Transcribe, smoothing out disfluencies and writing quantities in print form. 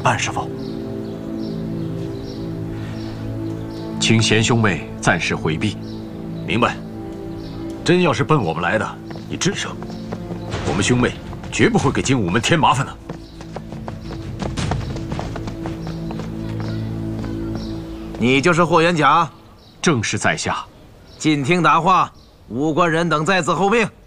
办是否？ 请贤兄妹暂时回避。 明白。真要是奔我们来的，你吱声，我们兄妹绝不会给精武门添麻烦的。 你就是霍元甲？ 正是在下。 尽听答话，武官人等在此候命。